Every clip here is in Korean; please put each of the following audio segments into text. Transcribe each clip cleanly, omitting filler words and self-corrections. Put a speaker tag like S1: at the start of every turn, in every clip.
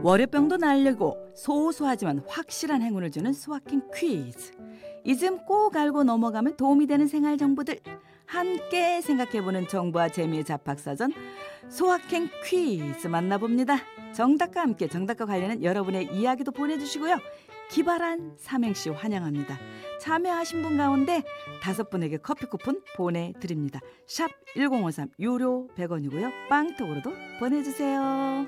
S1: 월요병도 날리고 소소하지만 확실한 행운을 주는 소확행 퀴즈. 이쯤 꼭 알고 넘어가면 도움이 되는 생활 정보들 함께 생각해보는 정보와 재미의 잡학사전 소확행 퀴즈 만나봅니다. 정답과 함께 정답과 관련된 여러분의 이야기도 보내주시고요. 기발한 삼행시 환영합니다. 참여하신 분 가운데 5분에게 커피 쿠폰 보내드립니다. 샵 1053 유료 100원이고요. 빵톡으로도 보내주세요.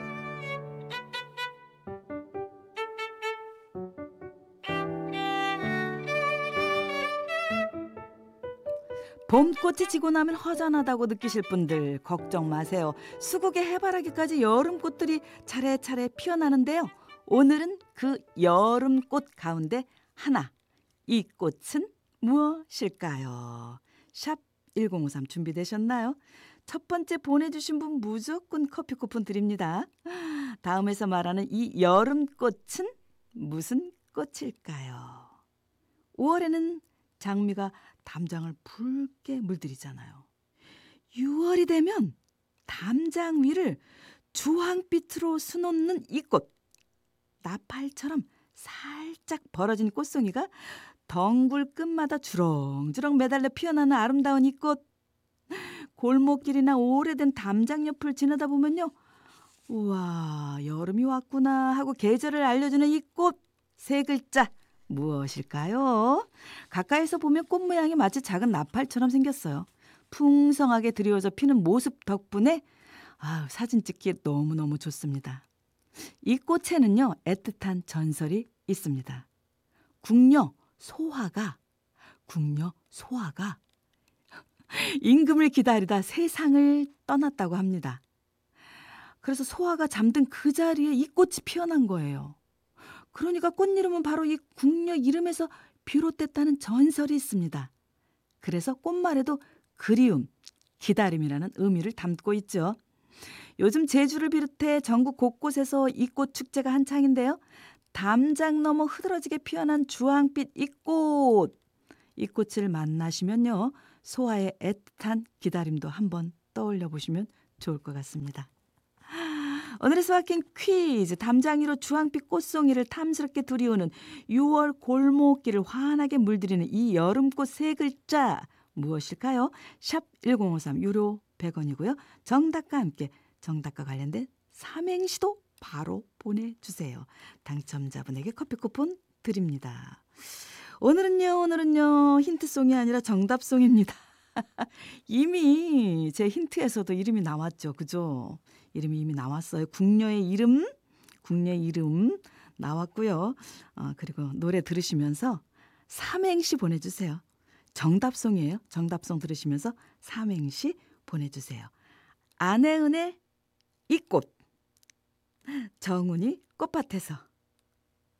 S1: 봄꽃이 지고 나면 허전하다고 느끼실 분들 걱정 마세요. 수국의 해바라기까지 여름꽃들이 차례차례 피어나는데요. 오늘은 그 여름꽃 가운데 하나, 이 꽃은 무엇일까요? 샵 1053 준비되셨나요? 첫 번째 보내주신 분 무조건 커피 쿠폰 드립니다. 다음에서 말하는 이 여름꽃은 무슨 꽃일까요? 5월에는 장미가 담장을 붉게 물들이잖아요. 6월이 되면 담장 위를 주황빛으로 수놓는 이 꽃. 나팔처럼 살짝 벌어진 꽃송이가 덩굴 끝마다 주렁주렁 매달려 피어나는 아름다운 이 꽃. 골목길이나 오래된 담장 옆을 지나다 보면요. 우와, 여름이 왔구나 하고 계절을 알려주는 이 꽃. 3글자. 무엇일까요? 가까이서 보면 꽃 모양이 마치 작은 나팔처럼 생겼어요. 풍성하게 드리워져 피는 모습 덕분에 사진 찍기 너무너무 좋습니다. 이 꽃에는요, 애틋한 전설이 있습니다. 궁녀 소화가 임금을 기다리다 세상을 떠났다고 합니다. 그래서 소화가 잠든 그 자리에 이 꽃이 피어난 거예요. 그러니까 꽃 이름은 바로 이 궁녀 이름에서 비롯됐다는 전설이 있습니다. 그래서 꽃말에도 그리움, 기다림이라는 의미를 담고 있죠. 요즘 제주를 비롯해 전국 곳곳에서 이 꽃 축제가 한창인데요. 담장 너머 흐드러지게 피어난 주황빛 이 꽃. 이 꽃을 만나시면요. 소아의 애틋한 기다림도 한번 떠올려 보시면 좋을 것 같습니다. 오늘의 소확행 퀴즈. 담장 위로 주황빛 꽃송이를 탐스럽게 두리우는 6월 골목길을 환하게 물들이는 이 여름꽃 3글자 무엇일까요? 샵 1053 유료 100원이고요. 정답과 함께 정답과 관련된 삼행시도 바로 보내주세요. 당첨자분에게 커피 쿠폰 드립니다. 오늘은요 힌트송이 아니라 정답송입니다. 이미 제 힌트에서도 이름이 나왔죠. 그죠? 이름이 이미 나왔어요. 궁녀의 이름 나왔고요. 그리고 노래 들으시면서 삼행시 보내주세요. 정답송이에요. 정답송 들으시면서 삼행시 보내주세요. 안혜은의 이 꽃, 정훈이 꽃밭에서.